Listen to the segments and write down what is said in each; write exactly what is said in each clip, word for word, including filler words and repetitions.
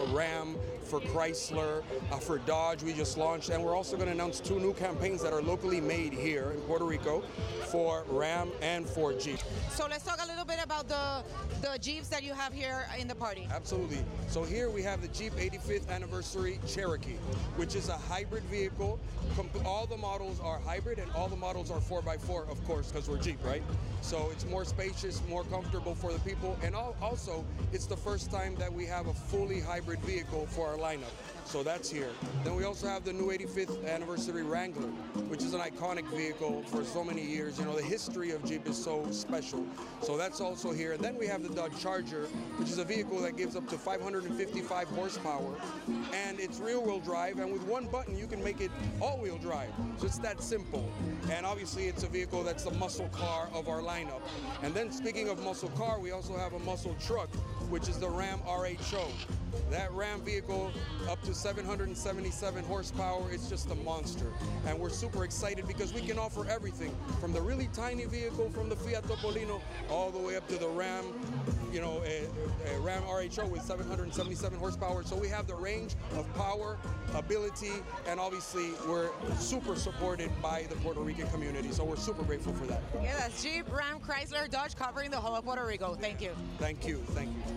Ram, for Chrysler, uh, for Dodge we just launched, and we're also going to announce two new campaigns that are locally made here in Puerto Rico for Ram and for Jeep. So let's talk a little bit about the, the Jeeps that you have here in the party. Absolutely. So here we have the Jeep eighty-fifth Anniversary Cherokee, which is a hybrid vehicle. All the models are hybrid and all the models are four by four, of course, because we're Jeep, right? So it's more spacious, more comfortable for the people, and also it's the first time that we have a fully hybrid vehicle for our lineup. So that's here. Then we also have the new eighty-fifth Anniversary Wrangler, which is an iconic vehicle for so many years. You know, the history of Jeep is so special. So that's also here. And then we have the Dodge Charger, which is a vehicle that gives up to five hundred fifty-five horsepower, and it's rear-wheel drive, and with one button you can make it all-wheel drive. So it's that simple. And obviously it's a vehicle that's the muscle car of our lineup. And then speaking of muscle car, we also have a muscle truck, which is the Ram R H O. That Ram vehicle, up to seven hundred seventy-seven horsepower, it's just a monster. And we're super excited because we can offer everything from the really tiny vehicle from the Fiat Topolino all the way up to the Ram, you know, a, a Ram R H O with seven hundred seventy-seven horsepower. So we have the range of power, ability, and obviously we're super supported by the Puerto Rican community. So we're super grateful for that. Yeah, that's Jeep, Ram, Chrysler, Dodge covering the whole of Puerto Rico. Thank you. Thank you. Thank you.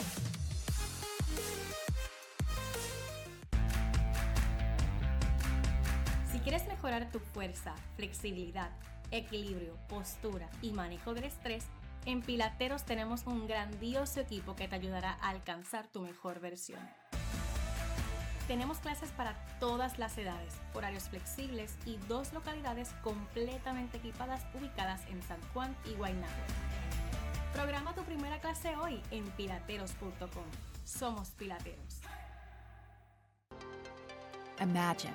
Si quieres mejorar tu fuerza, flexibilidad, equilibrio, postura y manejo del estrés, en Pilateros tenemos un grandioso equipo que te ayudará a alcanzar tu mejor versión. Tenemos clases para todas las edades, horarios flexibles y dos localidades completamente equipadas ubicadas en San Juan y Guaynabo. Programa tu primera clase hoy en pilateros punto com. Somos Pilateros. Imagine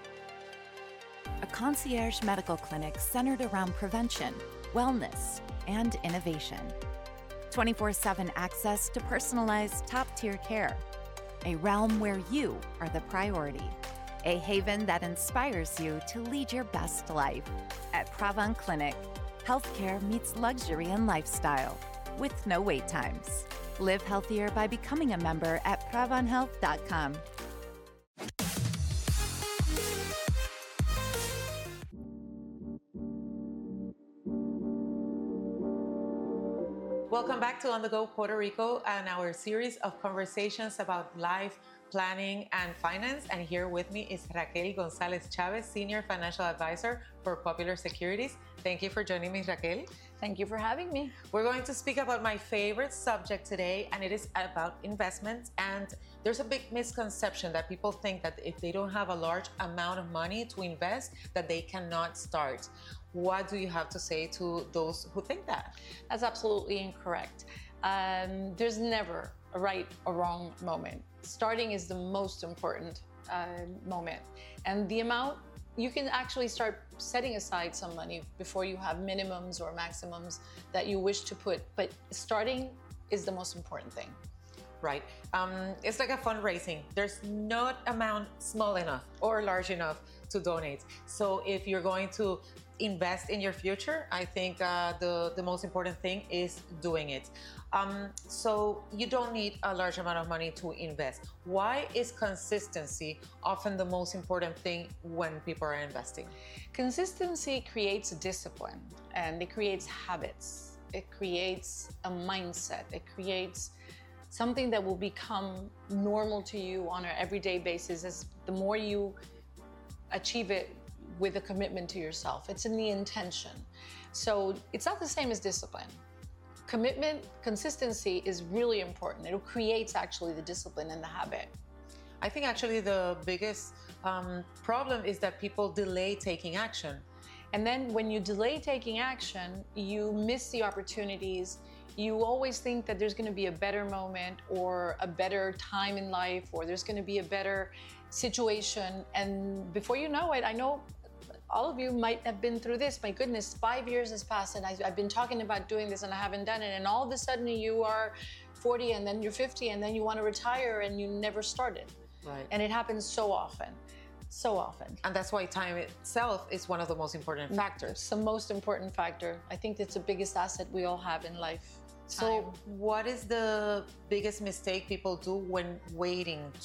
a concierge medical clinic centered around prevention, wellness, and innovation. twenty-four seven access to personalized top-tier care. A realm where you are the priority. A haven that inspires you to lead your best life. At Pravon Clinic, healthcare meets luxury and lifestyle with no wait times. Live healthier by becoming a member at pravon health dot com. Welcome back to On The Go Puerto Rico and our series of conversations about life, planning, and finance. And here with me is Raquel Gonzalez Chavez, Senior Financial Advisor for Popular Securities. Thank you for joining me, Raquel. Thank you for having me. We're going to speak about my favorite subject today, and it is about investments. And there's a big misconception that people think that if they don't have a large amount of money to invest, that they cannot start. What do you have to say to those who think that? That's absolutely incorrect. Um, there's never a right or wrong moment. Starting is the most important uh, moment. And the amount, you can actually start setting aside some money before you have minimums or maximums that you wish to put. But starting is the most important thing. Right. Um, it's like a fundraising. There's no amount small enough or large enough to donate. So if you're going to invest in your future, I think uh, the, the most important thing is doing it. Um, so you don't need a large amount of money to invest. Why is consistency often the most important thing when people are investing? Consistency creates discipline and it creates habits. It creates a mindset. It creates something that will become normal to you on an everyday basis as the more you achieve it with a commitment to yourself. It's in the intention. So it's not the same as discipline. Commitment, consistency is really important. It creates actually the discipline and the habit. I think actually the biggest um, problem is that people delay taking action. And then when you delay taking action, you miss the opportunities. You always think that there's going to be a better moment or a better time in life, or there's going to be a better situation. And before you know it, I know all of you might have been through this. My goodness, five years has passed and I, I've been talking about doing this and I haven't done it. And all of a sudden you are forty and then you're fifty and then you want to retire and you never started. Right. And it happens so often, so often. And that's why time itself is one of the most important factors. It's the most important factor. I think it's the biggest asset we all have in life. So, what is the biggest mistake people do when waiting